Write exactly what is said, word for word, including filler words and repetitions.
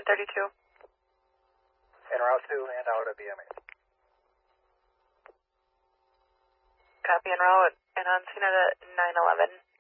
nine thirty-two. En route to and out of B M A. Copy en route and on scene at nine eleven.